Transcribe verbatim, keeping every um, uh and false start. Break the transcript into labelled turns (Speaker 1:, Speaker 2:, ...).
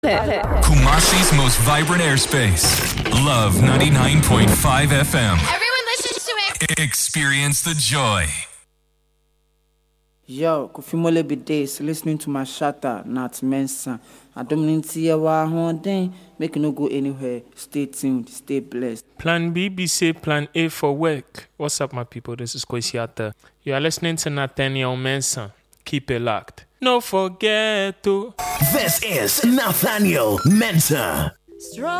Speaker 1: Kumasi's most vibrant airspace. Love ninety-nine point five F M.
Speaker 2: Everyone listens to it.
Speaker 1: Experience the joy.
Speaker 3: Yo, Kufimole be days listening to my shatter, not Mensa. I don't need to see a while then. Make you no go anywhere. Stay tuned, stay blessed.
Speaker 4: Plan B, B say Plan A for work. What's up, my people? This is Kwesiata. You are listening to Nathaniel Mensah. Keep it locked. No forget to.
Speaker 5: This is Nathaniel Mensah.
Speaker 2: Strong.